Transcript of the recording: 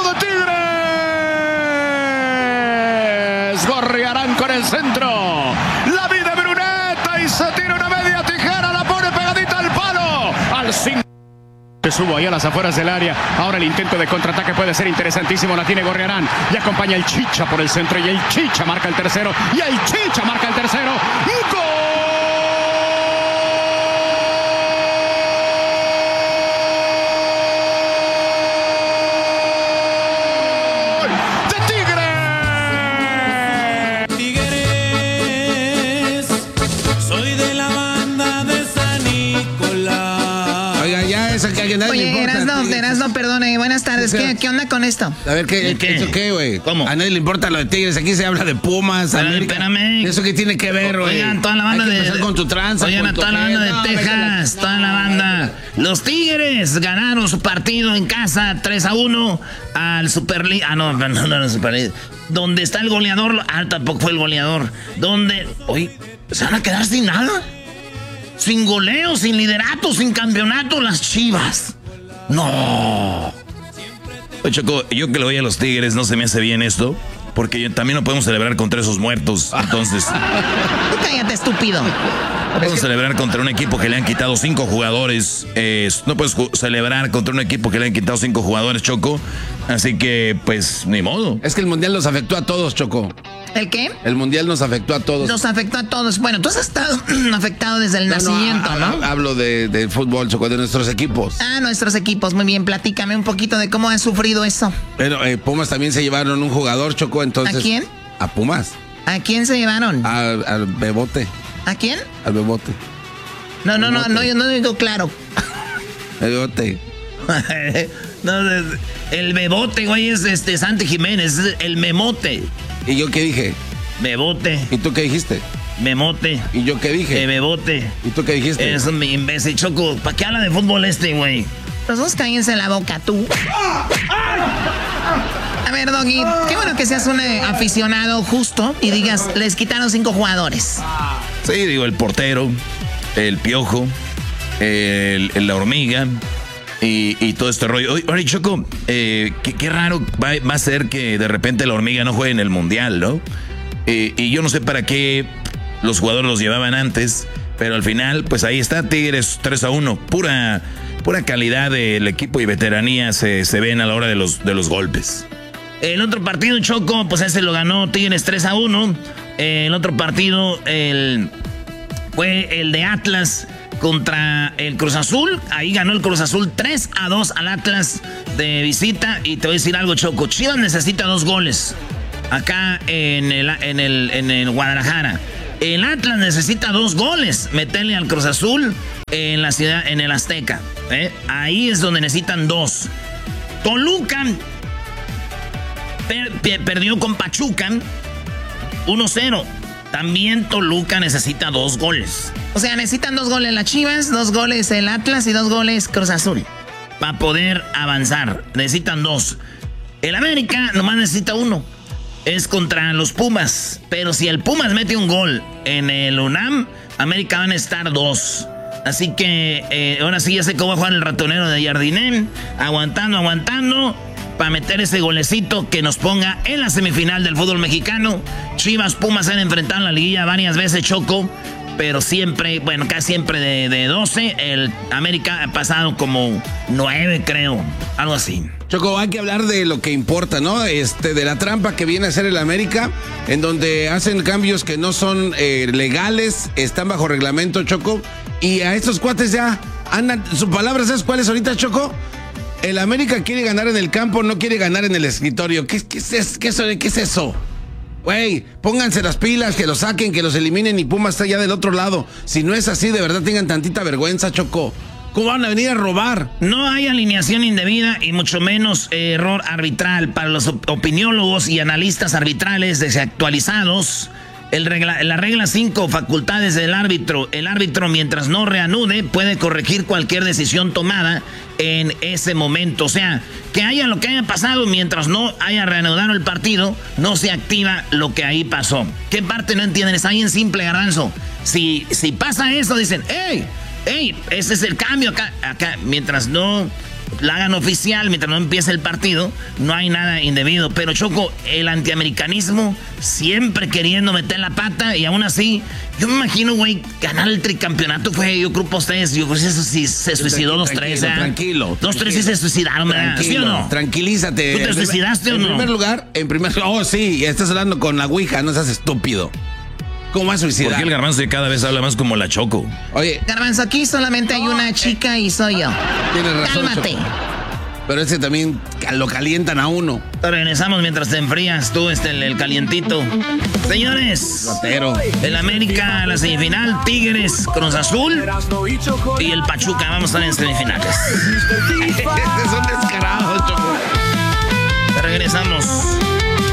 de Tigres. Gorriarán con el centro. La vida Bruneta y se tira una media tijera. La pone pegadita al palo. Al 5. Se subo ahí a las afueras del área. Ahora el intento de contraataque puede ser interesantísimo. La tiene Gorriarán. Y acompaña el Chicha por el centro. Y el Chicha marca el tercero. Y el Chicha marca el tercero. ¡Gol! Oye, Erasno, perdone, buenas tardes. ¿Qué onda con esto? A ver, ¿eso qué, güey? ¿Cómo? A nadie le importa lo de Tigres, aquí se habla de Pumas, América. Espérame. ¿Eso qué tiene que ver, güey? Oigan, toda la banda con tu tranza, oigan, a toda la banda de Texas, toda la banda. Los Tigres ganaron su partido en casa 3-1 al Super League. No, el Super League. Donde está el goleador. Tampoco fue el goleador. Donde, oye, ¿se van a quedar sin nada? Sin goleo, sin liderato, sin campeonato, las Chivas. No. Oye, Choco, yo que le voy a los Tigres no se me hace bien esto, porque también no podemos celebrar contra esos muertos. Entonces, cállate, estúpido. No podemos celebrar contra un equipo que le han quitado 5 jugadores. No puedes celebrar contra un equipo que le han quitado 5 jugadores, Choco. Así que, pues, ni modo. Es que el Mundial nos afectó a todos, Choco. ¿El qué? El Mundial nos afectó a todos. Nos afectó a todos. Bueno, tú has estado afectado desde el nacimiento, ¿no? Hablo de fútbol, Choco, de nuestros equipos. Nuestros equipos. Muy bien, platícame un poquito de cómo has sufrido eso. Pero Pumas también se llevaron un jugador, Choco, entonces... ¿A quién? A Pumas. ¿A quién se llevaron? Al Bebote. ¿A quién? Al Bebote. No, yo no digo claro. El Bebote. No, el Bebote, güey, es Santi Jiménez, es el Memote. ¿Y yo qué dije? Bebote. ¿Y tú qué dijiste? Memote. ¿Y yo qué dije? Bebote. ¿Y tú qué dijiste? Es un imbécil, Choco. ¿Para qué habla de fútbol güey? Los dos cállense la boca, tú. A ver, Doggy, qué bueno que seas un aficionado justo y digas, les quitaron 5 jugadores. Sí, digo, el portero, el Piojo, la Hormiga y todo este rollo. Oye, Choco, qué raro va a ser que de repente la Hormiga no juegue en el Mundial, ¿no? Y yo no sé para qué los jugadores los llevaban antes, pero al final, pues ahí está, Tigres 3-1. Pura calidad del equipo y veteranía se ven a la hora de los golpes. El otro partido, Choco, pues ese lo ganó Tigres 3-1. El otro partido fue el de Atlas contra el Cruz Azul. Ahí ganó el Cruz Azul 3-2 al Atlas de visita. Y te voy a decir algo, Choco. Chivas necesita 2 goles acá en el Guadalajara. El Atlas necesita 2 goles. Meterle al Cruz Azul en la ciudad, en el Azteca. Ahí es donde necesitan 2. Toluca perdió con Pachuca 1-0. También Toluca necesita 2 goles. O sea, necesitan 2 goles las Chivas, 2 goles el Atlas y 2 goles Cruz Azul. Para poder avanzar, necesitan 2. El América nomás necesita 1. Es contra los Pumas. Pero si el Pumas mete un gol en el UNAM, América van a estar 2. Así que ahora sí ya sé cómo va a jugar el ratonero de Jardiné. Aguantando. Para meter ese golecito que nos ponga en la semifinal del fútbol mexicano. Chivas, Pumas se han enfrentado en la liguilla varias veces, Choco. Pero siempre, bueno, casi siempre de 12. El América ha pasado como 9, creo. Algo así. Choco, hay que hablar de lo que importa, ¿no? De la trampa que viene a hacer el América, en donde hacen cambios que no son legales, están bajo reglamento, Choco. Y a estos cuates ya andan, su palabra, ¿sabes cuál es ahorita, Choco? El América quiere ganar en el campo, no quiere ganar en el escritorio. ¿Qué es eso? Güey, pónganse las pilas, que los saquen, que los eliminen y Pumas está ya del otro lado. Si no es así, de verdad tengan tantita vergüenza, Choco. ¿Cómo van a venir a robar? No hay alineación indebida y mucho menos error arbitral. Para los opiniólogos y analistas arbitrales desactualizados, la regla 5, facultades del árbitro. El árbitro, mientras no reanude, puede corregir cualquier decisión tomada en ese momento. O sea, que haya lo que haya pasado, mientras no haya reanudado el partido, no se activa lo que ahí pasó. ¿Qué parte no entienden? Está bien simple, Garbanzo. Si pasa eso, dicen, ¡Ey! Ese es el cambio acá. Mientras no la hagan oficial, mientras no empiece el partido, no hay nada indebido. Pero Choco, el antiamericanismo siempre queriendo meter la pata y aún así, yo me imagino, güey, ganar el tricampeonato fue, yo creo, para ustedes, yo pues eso sí se suicidó los tres, ¿eh? Tranquilo. Los tres sí se suicidaron, ¿verdad? ¿Sí o no? Tranquilízate. ¿Tú te suicidaste o no? En primer lugar, oh sí, estás hablando con la Ouija, no seas estúpido. ¿Cómo vas a suicidar? Porque el Garbanzo cada vez habla más como la Choco. Oye, Garbanzo, aquí solamente hay una chica y soy yo. tienes razón. Cálmate. Choco. Pero ese también lo calientan a uno. Regresamos mientras te enfrías tú, el calientito. Señores, Ratero. el América a la semifinal, Tigres, Cruz Azul y el Pachuca. Vamos a estar en semifinales. Este es un descarado, Choco. Regresamos.